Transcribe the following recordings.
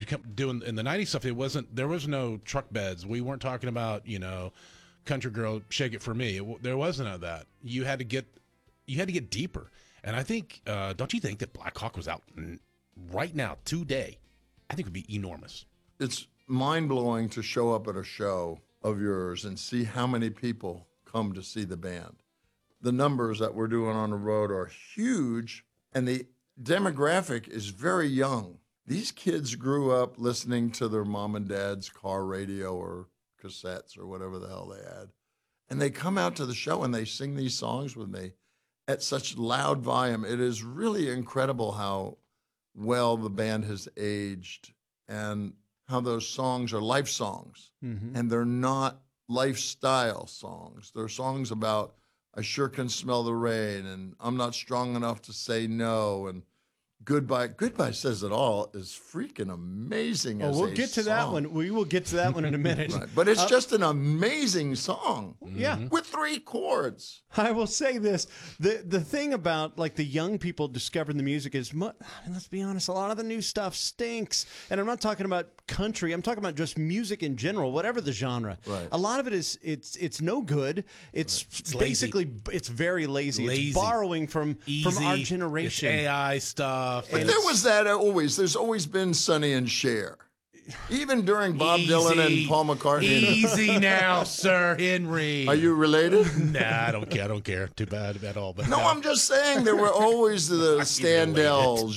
doing in the '90s stuff. There was no truck beds. We weren't talking about Country Girl, Shake It For Me. There wasn't none of that. You had to get deeper. And I think, don't you think that Black Hawk was out right now, today? I think would be enormous. It's mind-blowing to show up at a show of yours and see how many people come to see the band. The numbers that we're doing on the road are huge, and the demographic is very young. These kids grew up listening to their mom and dad's car radio or cassettes or whatever the hell they had. And they come out to the show and they sing these songs with me at such loud volume. It is really incredible how well the band has aged and how those songs are life songs. Mm-hmm. And they're not lifestyle songs. They're songs about, I sure can smell the rain, and I'm not strong enough to say no, and Goodbye. Goodbye Says It All is freaking amazing. Oh, we'll get to that one. We will get to that one in a minute. Right. But it's just an amazing song. Yeah. With 3 chords. I will say this. The thing about like the young people discovering the music is, let's be honest, a lot of the new stuff stinks. And I'm not talking about country. I'm talking about just music in general, whatever the genre. Right. A lot of it is, it's no good. It's basically, lazy. It's very lazy. It's borrowing from our generation. It's AI stuff. But there was that always. There's always been Sonny and Cher. Even during Bob Dylan and Paul McCartney. Easy now, Sir Henry. Are you related? Nah, I don't care. I don't care. Too bad at all. But no, I'm just saying there were always the Standells,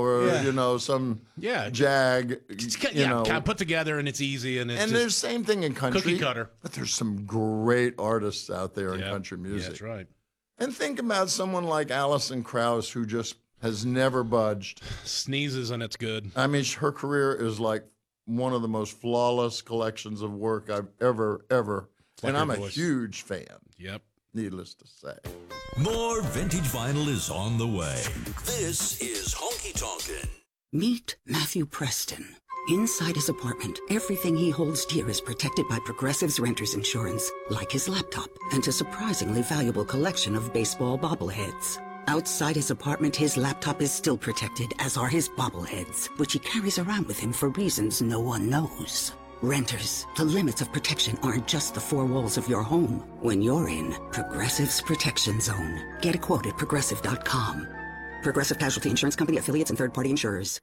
or some Jag. Kind of put together, and it's easy. And there's the same thing in country. Cookie cutter. But there's some great artists out there in country music. Yeah, that's right. And think about someone like Alison Krauss, who just has never budged. Sneezes and it's good. I mean, her career is like one of the most flawless collections of work I've ever. And I'm a huge fan. Yep. Needless to say. More vintage vinyl is on the way. This is Honky Tonkin'. Meet Matthew Preston. Inside his apartment, everything he holds dear is protected by Progressive's Renter's Insurance, like his laptop and a surprisingly valuable collection of baseball bobbleheads. Outside his apartment, his laptop is still protected, as are his bobbleheads, which he carries around with him for reasons no one knows. Renters, the limits of protection aren't just the 4 walls of your home. When you're in Progressive's Protection Zone. Get a quote at Progressive.com. Progressive Casualty Insurance Company, affiliates, and third-party insurers.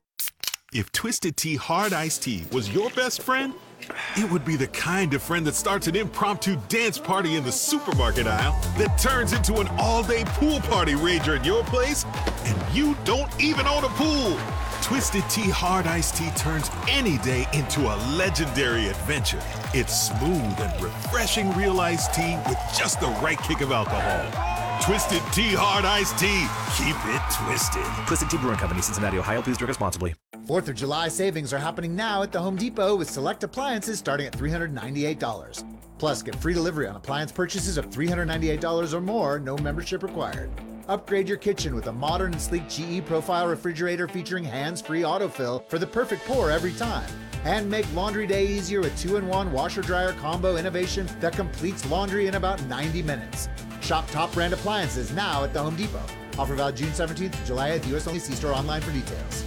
If Twisted Tea Hard Iced Tea was your best friend, it would be the kind of friend that starts an impromptu dance party in the supermarket aisle that turns into an all-day pool party rager at your place, and you don't even own a pool. Twisted Tea Hard Iced Tea turns any day into a legendary adventure. It's smooth and refreshing real iced tea with just the right kick of alcohol. Twisted Tea Hard Iced Tea. Keep it twisted. Twisted Tea Brewing Company, Cincinnati, Ohio. Please drink responsibly. 4th of July savings are happening now at the Home Depot with select appliances starting at $398. Plus, get free delivery on appliance purchases of $398 or more, no membership required. Upgrade your kitchen with a modern and sleek GE Profile refrigerator featuring hands-free autofill for the perfect pour every time. And make laundry day easier with 2-in-1 washer-dryer combo innovation that completes laundry in about 90 minutes. Shop top brand appliances now at the Home Depot. Offer valid June 17th to July 8th. U.S. only. See store online for details.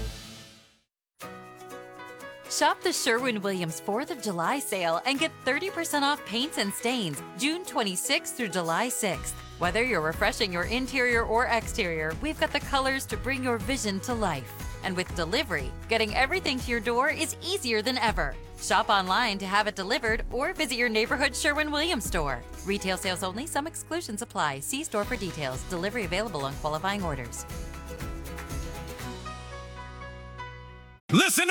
Shop the Sherwin-Williams 4th of July sale and get 30% off paints and stains June 26th through July 6th. Whether you're refreshing your interior or exterior, we've got the colors to bring your vision to life. And with delivery, getting everything to your door is easier than ever. Shop online to have it delivered or visit your neighborhood Sherwin-Williams store. Retail sales only. Some exclusions apply. See store for details. Delivery available on qualifying orders. Listen